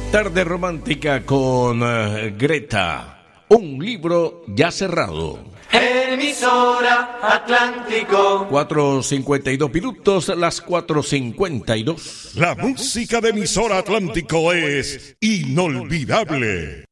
Tarde romántica con Greta. Un libro ya cerrado. Emisora Atlántico. 4:52 minutos, las 4:52. La música de Emisora Atlántico es inolvidable.